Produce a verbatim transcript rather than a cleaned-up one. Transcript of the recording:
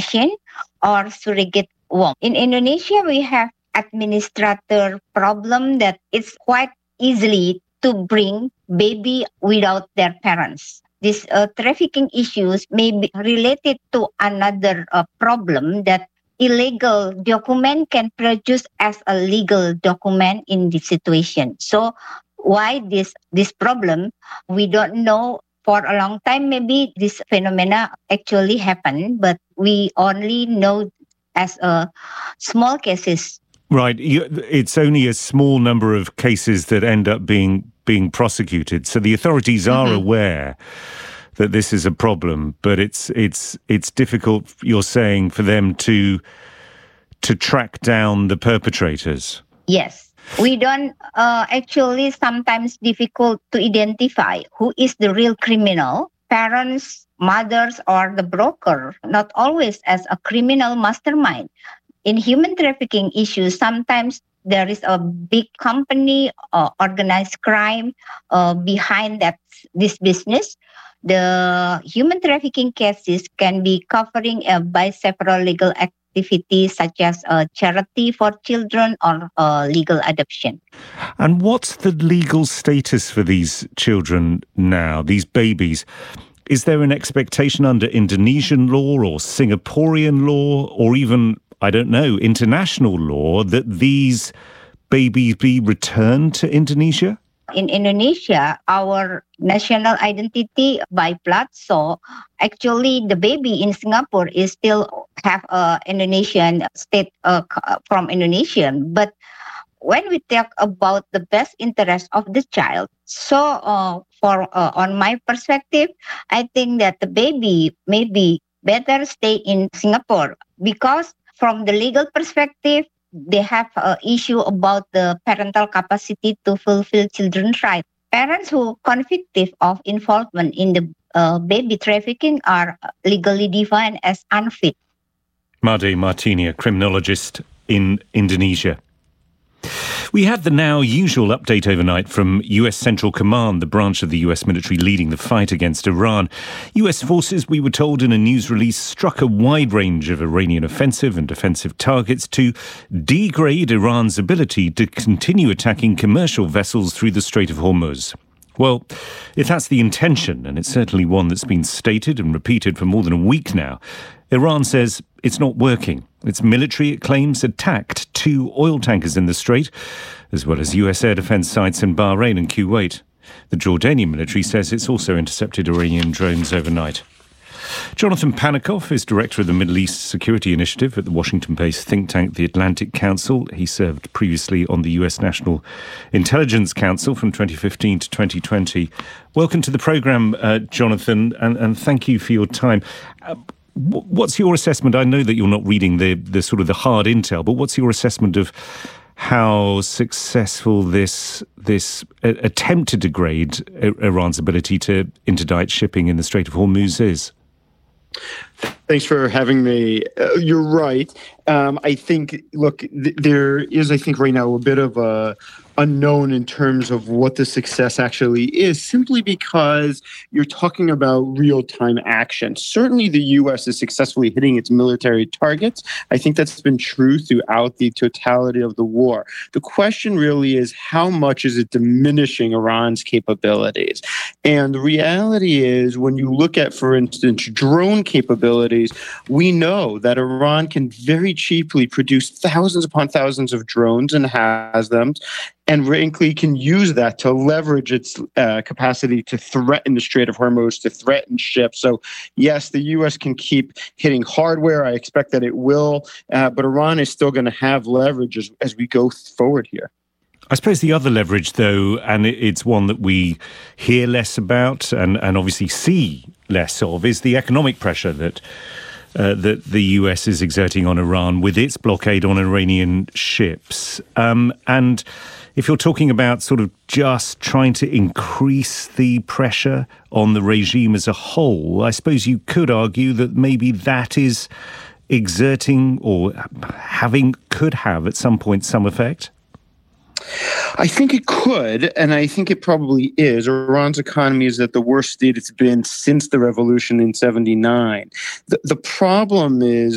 donation or surrogate womb. In Indonesia, we have administrator problem that it's quite easily to bring baby without their parents. These uh, trafficking issues may be related to another uh, problem that illegal document can produce as a legal document in this situation. So why this this problem? We don't know. For a long time, maybe this phenomena actually happened, but we only know as a small cases. Right. You, it's only a small number of cases that end up being being prosecuted. So the authorities are mm-hmm. aware that this is a problem, but it's it's it's difficult, you're saying, for them to to track down the perpetrators. Yes. We don't uh, actually sometimes difficult to identify who is the real criminal, parents, mothers, or the broker, not always as a criminal mastermind. In human trafficking issues, sometimes there is a big company or organized crime uh, behind that this business. The human trafficking cases can be covering uh, by several legal activities. Activities such as uh, charity for children or uh, legal adoption. And what's the legal status for these children now, these babies? Is there an expectation under Indonesian law or Singaporean law or even, I don't know, international law that these babies be returned to Indonesia? In Indonesia, our national identity by blood, so actually the baby in Singapore is still have a Indonesian state uh, from Indonesian. But when we talk about the best interest of the child, so uh, for uh, on my perspective, I think that the baby maybe better stay in Singapore because from the legal perspective, they have an issue about the parental capacity to fulfill children's rights. Parents who convicted of involvement in the uh, baby trafficking are legally defined as unfit. Made Martini, a criminologist in Indonesia. We had the now usual update overnight from U S Central Command, the branch of the U S military leading the fight against Iran. U S forces, we were told in a news release, struck a wide range of Iranian offensive and defensive targets to degrade Iran's ability to continue attacking commercial vessels through the Strait of Hormuz. Well, if that's the intention, and it's certainly one that's been stated and repeated for more than a week now, Iran says it's not working. Its military, it claims, attacked two oil tankers in the Strait, as well as U S air defence sites in Bahrain and Kuwait. The Jordanian military says it's also intercepted Iranian drones overnight. Jonathan Panikov is director of the Middle East Security Initiative at the Washington-based think tank, the Atlantic Council. He served previously on the U S National Intelligence Council from twenty fifteen to twenty twenty. Welcome to the programme, uh, Jonathan, and, and thank you for your time. Uh, What's your assessment? I know that you're not reading the, the sort of the hard intel, but what's your assessment of how successful this this attempt to degrade Iran's ability to interdict shipping in the Strait of Hormuz is? Thanks for having me. Uh, you're right. Um, I think, look, th- there is, I think, right now a bit of a unknown in terms of what the success actually is, simply because you're talking about real-time action. Certainly the U S is successfully hitting its military targets. I think that's been true throughout the totality of the war. The question really is, how much is it diminishing Iran's capabilities? And the reality is, when you look at, for instance, drone capabilities, we know that Iran can very cheaply produce thousands upon thousands of drones and has them, and frankly can use that to leverage its uh, capacity to threaten the Strait of Hormuz, to threaten ships. So yes, the U S can keep hitting hardware. I expect that it will, uh, but Iran is still going to have leverage as, as we go forward here. I suppose the other leverage, though, and it's one that we hear less about and, and obviously see less of, is the economic pressure that uh, that the U S is exerting on Iran with its blockade on Iranian ships. Um, and if you're talking about sort of just trying to increase the pressure on the regime as a whole, I suppose you could argue that maybe that is exerting or having, could have at some point some effect. I think it could, and I think it probably is. Iran's economy is at the worst state it's been since the revolution in seventy-nine. The, the problem is